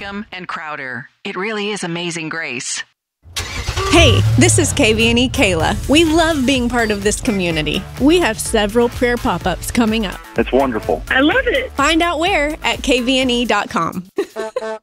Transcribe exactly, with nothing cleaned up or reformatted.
Brigham, and Crowder. It really is amazing grace. Hey, this is K V N E Kayla. We love being part of this community. We have several prayer pop-ups coming up. That's wonderful. I love it. Find out where at K V N E dot com.